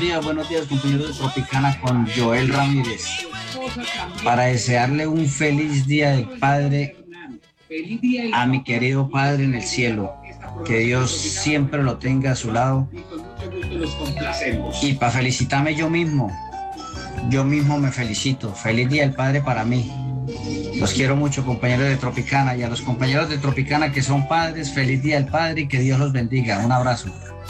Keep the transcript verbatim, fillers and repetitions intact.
días, buenos días, compañeros de Tropicana con Joel Ramírez. Para desearle un feliz día del Padre a mi querido Padre en el cielo. Que Dios siempre lo tenga a su lado. Y para felicitarme yo mismo, yo mismo me felicito. Feliz día del Padre para mí. Los quiero mucho, compañeros de Tropicana, y a los compañeros de Tropicana que son padres, feliz día del Padre y que Dios los bendiga. Un abrazo.